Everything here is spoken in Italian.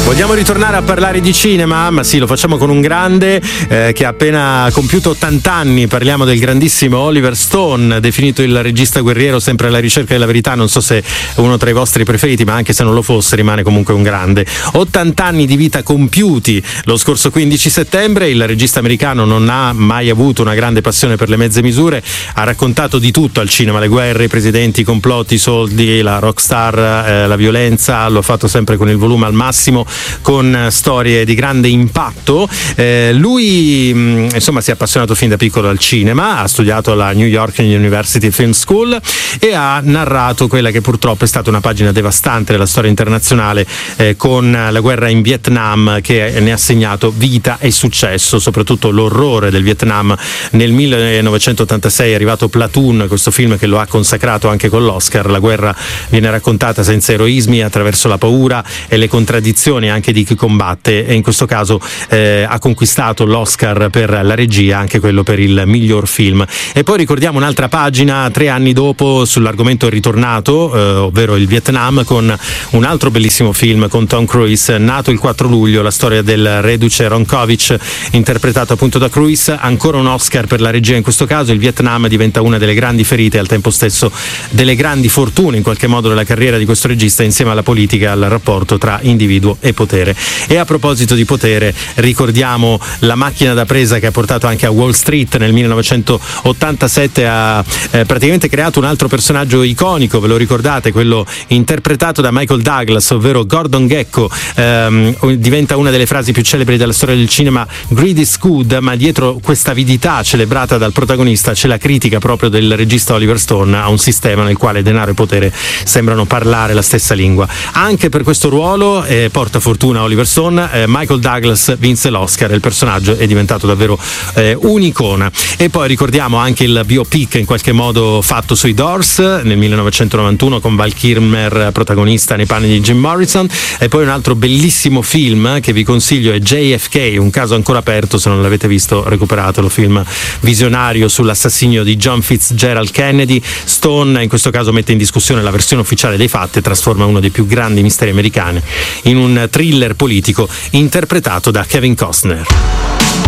Vogliamo ritornare a parlare di cinema? Ma sì, lo facciamo con un grande che ha appena compiuto 80 anni. Parliamo del grandissimo Oliver Stone, definito il regista guerriero, sempre alla ricerca della verità. Non so se è uno tra i vostri preferiti, ma anche se non lo fosse rimane comunque un grande. 80 anni di vita compiuti lo scorso 15 settembre. Il regista americano non ha mai avuto una grande passione per le mezze misure, ha raccontato di tutto al cinema: le guerre, i presidenti, i complotti, i soldi, la rockstar, la violenza. Lo ha fatto sempre con il volume al massimo, con storie di grande impatto. Lui insomma si è appassionato fin da piccolo al cinema, ha studiato alla New York University Film School e ha narrato quella che purtroppo è stata una pagina devastante della storia internazionale, con la guerra in Vietnam, che ne ha segnato vita e successo, soprattutto l'orrore del Vietnam. Nel 1986 è arrivato Platoon, questo film che lo ha consacrato anche con l'Oscar. La guerra viene raccontata senza eroismi, attraverso la paura e le contraddizioni anche di chi combatte, e in questo caso ha conquistato l'Oscar per la regia, anche quello per il miglior film. E poi ricordiamo un'altra pagina 3 anni dopo sull'argomento ritornato, ovvero il Vietnam, con un altro bellissimo film con Tom Cruise, Nato il 4 luglio, la storia del reduce Ronkovich, interpretato appunto da Cruise. Ancora un Oscar per la regia in questo caso. Il Vietnam diventa una delle grandi ferite e al tempo stesso delle grandi fortune in qualche modo della carriera di questo regista, insieme alla politica e al rapporto tra individuo e potere. E a proposito di potere, ricordiamo la macchina da presa che ha portato anche a Wall Street. Nel 1987 ha praticamente creato un altro personaggio iconico, ve lo ricordate? Quello interpretato da Michael Douglas, ovvero Gordon Gekko. Diventa una delle frasi più celebri della storia del cinema, "Greed is good", ma dietro questa avidità celebrata dal protagonista c'è la critica proprio del regista Oliver Stone a un sistema nel quale denaro e potere sembrano parlare la stessa lingua. Anche per questo ruolo, porta fortuna Oliver Stone, Michael Douglas vinse l'Oscar e il personaggio è diventato davvero un'icona. E poi ricordiamo anche il biopic in qualche modo fatto sui Doors nel 1991, con Val Kilmer protagonista nei panni di Jim Morrison. E poi un altro bellissimo film che vi consiglio è JFK, un caso ancora aperto. Se non l'avete visto, recuperatelo, film visionario sull'assassinio di John Fitzgerald Kennedy. Stone in questo caso mette in discussione la versione ufficiale dei fatti e trasforma uno dei più grandi misteri americani in un thriller politico interpretato da Kevin Costner.